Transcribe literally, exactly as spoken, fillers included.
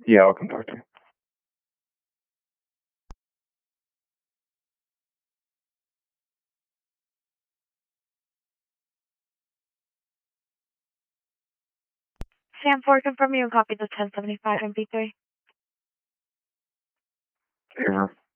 Yeah, I'll come talk to you. Sam four, confirm you copy the ten seventy-five M P three. Over.